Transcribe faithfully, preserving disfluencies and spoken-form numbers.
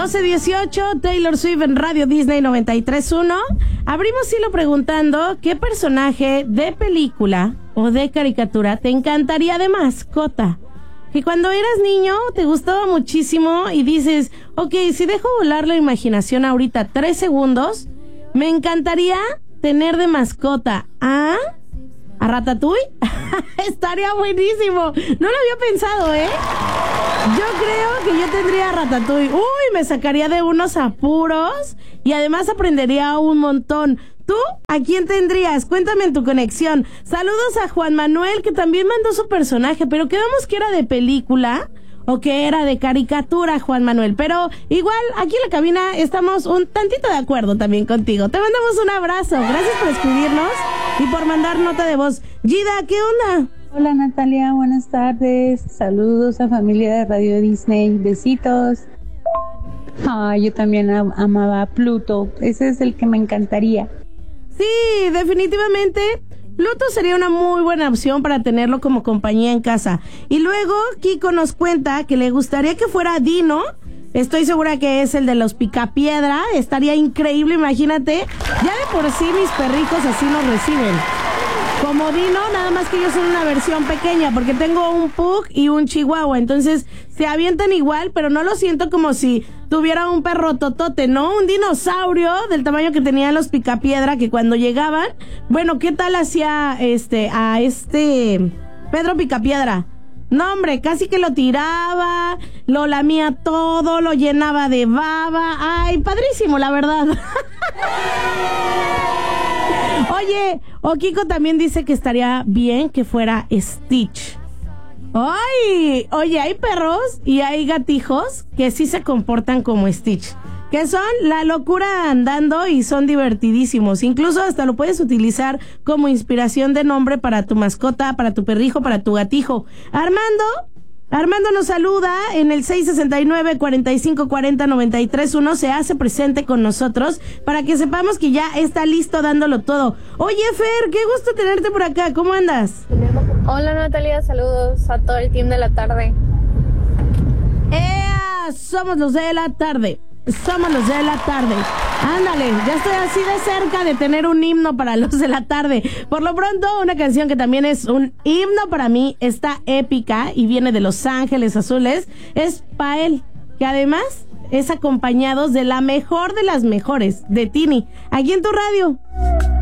doce dieciocho, Taylor Swift en Radio Disney noventa y tres punto uno. Abrimos hilo preguntando ¿qué personaje de película o de caricatura te encantaría de mascota? Que cuando eras niño te gustaba muchísimo y dices, ok, si dejo volar la imaginación ahorita tres segundos, me encantaría tener de mascota a... ¿A Ratatouille? Estaría buenísimo. No lo había pensado, ¿eh? Yo creo que yo tendría a Ratatouille. Uy, me sacaría de unos apuros y además aprendería un montón. ¿Tú a quién tendrías? Cuéntame en tu conexión. Saludos a Juan Manuel, que también mandó su personaje, pero quedamos que era de película o que era de caricatura, Juan Manuel. Pero igual, aquí en la cabina estamos un tantito de acuerdo también contigo. Te mandamos un abrazo. Gracias por escribirnos y por mandar nota de voz. Gida, ¿qué onda? Hola Natalia, buenas tardes. Saludos a familia de Radio Disney. Besitos. Ah, yo también am- amaba a Pluto. Ese es el que me encantaría. Sí, definitivamente Pluto sería una muy buena opción para tenerlo como compañía en casa. Y luego Kiko nos cuenta que le gustaría que fuera Dino. Estoy segura que es el de los Picapiedra. Estaría increíble, imagínate. Ya de por sí mis perrijos así nos reciben. Como Dino, nada más que ellos son una versión pequeña, porque tengo un pug y un chihuahua, entonces se avientan igual, pero no lo siento como si tuviera un perro totote, ¿no? Un dinosaurio del tamaño que tenían los Picapiedra, que cuando llegaban, bueno, ¿qué tal hacía este a este Pedro Picapiedra? No, hombre, casi que lo tiraba, lo lamía todo, lo llenaba de baba. Ay, padrísimo, la verdad. Oye, Okiko también dice que estaría bien que fuera Stitch. ¡Ay! Oye, hay perros y hay gatijos que sí se comportan como Stitch, que son la locura andando y son divertidísimos. Incluso hasta lo puedes utilizar como inspiración de nombre para tu mascota, para tu perrijo, para tu gatijo. Armando... Armando nos saluda en el seis sesenta y nueve, cuarenta y cinco cuarenta, noventa y tres uno. Se hace presente con nosotros para que sepamos que ya está listo dándolo todo. Oye, Fer, qué gusto tenerte por acá. ¿Cómo andas? Hola, Natalia. Saludos a todo el team de la tarde. ¡Ea! Somos los de la tarde. Somos los de la tarde. Ándale, ya estoy así de cerca de tener un himno para los de la tarde. Por lo pronto, una canción que también es un himno para mí, está épica y viene de Los Ángeles Azules, es Pael, que además es acompañados de la mejor de las mejores, de Tini, aquí en tu radio.